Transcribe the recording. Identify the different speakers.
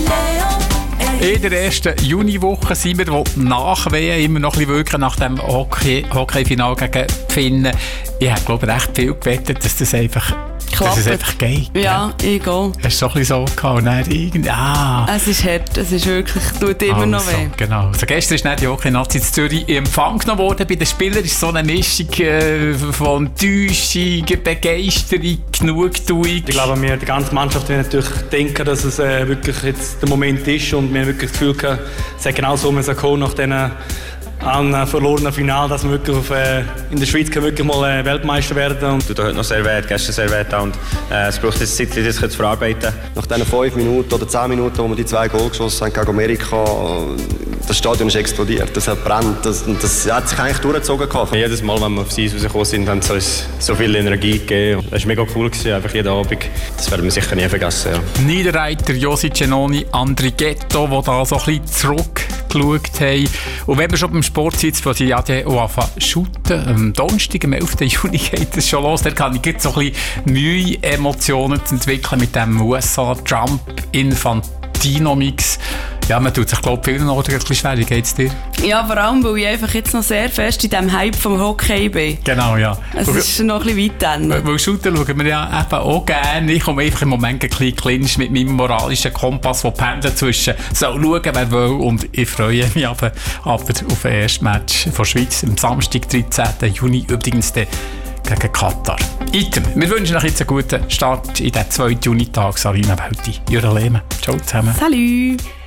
Speaker 1: In der ersten Juniwoche sind wir, wo nach WM immer noch ein bisschen wirken, nach dem Hockey-Final gegen die Finnen. Ich habe, glaube ich, recht viel gewettet, dass das einfach... Klappt. Dass es einfach geht.
Speaker 2: Ja, ich gehe.
Speaker 1: Hast du so ein bisschen so gehabt? Und dann irgendwie,
Speaker 2: Es ist hart, es ist wirklich, tut immer noch weh.
Speaker 1: Genau. Also gestern ist nicht die Hockey-Nazi in Zürich in Empfang genommen worden. Bei den Spielern ist so eine Mischung von Täuschung, Begeisterung, Genugtuung. Ich
Speaker 3: glaube, wir, die ganze Mannschaft, will natürlich denken, dass es wirklich jetzt der Moment ist und wir haben wirklich das Gefühl gehabt, es hat genau so kommen nach diesen an verlorenen Final, dass wir wirklich in der Schweiz wirklich mal Weltmeister werden.
Speaker 4: Und tut heute noch sehr weh, gestern sehr weh und es braucht jetzt Zeit, das zu verarbeiten.
Speaker 5: Nach diesen 5 Minuten oder 10 Minuten, wo wir die 2 Goal geschossen haben gegen Amerika, das Stadion ist explodiert, das hat brennt, das hat sich eigentlich durchgezogen.
Speaker 4: Jedes Mal, wenn wir aufs Eis rausgekommen sind, haben sie uns so viel Energie gegeben. Das war mega cool, einfach jeden Abend. Das werden wir sicher nie vergessen. Ja.
Speaker 1: Niederreiter Josi Cenoni, Andrighetto, die da so ein bisschen zurückgeschaut haben. Und wenn wir schon beim Sport sind, wo sie ja shooten, am Donnerstag, am 11. Juni geht es schon los. Da kann ich jetzt so ein bisschen Mühe, Emotionen zu entwickeln mit dem USA-Trump-Infantino-Mix. Ja, man tut sich, glaube ich, vielen Orten ein bisschen schwer. Wie geht es dir?
Speaker 2: Ja, vor allem, weil ich einfach jetzt noch sehr fest in diesem Hype vom Hockey bin.
Speaker 1: Genau, ja.
Speaker 2: Es ist noch ein bisschen weit dann.
Speaker 1: Weil Shooter schauen wir ja eben auch gerne. Ich komme einfach im Moment ein bisschen clinch mit meinem moralischen Kompass, der pendelt zwischen soll schauen, wer will. Und ich freue mich aber auf das erste Match von Schweiz am Samstag, 13. Juni, übrigens gegen Katar. Item. Wir wünschen euch jetzt einen guten Start in den 2. Juni-Tag. Sarina Welti, Jura Lehmann. Ciao zusammen.
Speaker 2: Salut.